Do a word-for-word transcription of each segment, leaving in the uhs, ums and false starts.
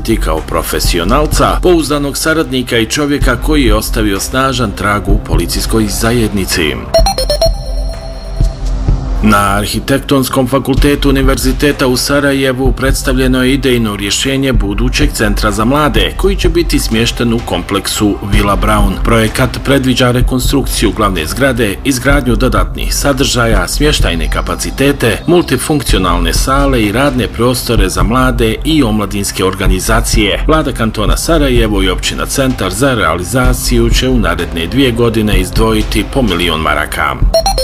potvrditi kao profesionalca, pouzdanog saradnika i čovjeka koji je ostavio snažan trag u policijskoj zajednici. Na Arhitektonskom fakultetu Univerziteta u Sarajevu predstavljeno je idejno rješenje budućeg centra za mlade, koji će biti smješten u kompleksu Villa Braun. Projekat predviđa rekonstrukciju glavne zgrade, izgradnju dodatnih sadržaja, smještajne kapacitete, multifunkcionalne sale i radne prostore za mlade i omladinske organizacije. Vlada kantona Sarajevo i općina Centar za realizaciju će u naredne dvije godine izdvojiti po milion maraka.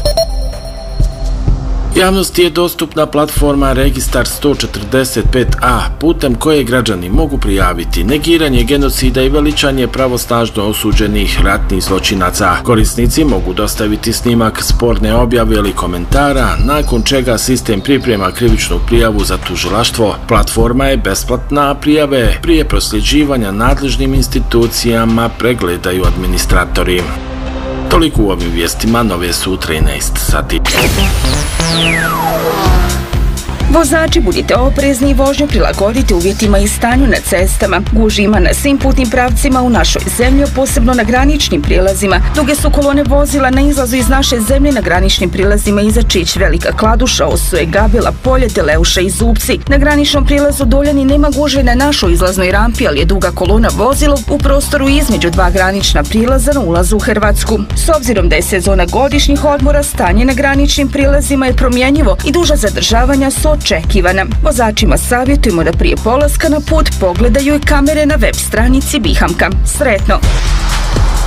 Javnosti je dostupna platforma Registar sto četrdeset pet a, putem koje građani mogu prijaviti negiranje genocida i veličanje pravosnažno osuđenih ratnih zločinaca. Korisnici mogu dostaviti snimak sporne objave ili komentara, nakon čega sistem priprema krivičnu prijavu za tužilaštvo. Platforma je besplatna, a prijave prije prosljeđivanja nadležnim institucijama pregledaju administratori. Toliko u ovim vijestima, nove su u trinaest sati. Vozači, budite oprezni i vožnju prilagodite uvjetima i stanju na cestama. Gužvi ima na svim putnim pravcima u našoj zemlji, posebno na graničnim prijelazima. Duge su kolone vozila na izlazu iz naše zemlje na graničnim prilazima iza Čić, Velika Kladuša, Osuje, Gabila, Polje, Teleuša i Zubci. Na graničnom prilazu Doljani nema gužve na našoj izlaznoj rampi, ali je duga kolona vozila u prostoru između dva granična prilaza na ulazu u Hrvatsku. S obzirom da je sezona godišnjih odmora, stanje na graničnim prilazima je promjenjivo i duža zadržavanja su očekivana. Vozačima savjetujemo da prije polaska na put pogledaju i kamere na web stranici Bihamka. Sretno!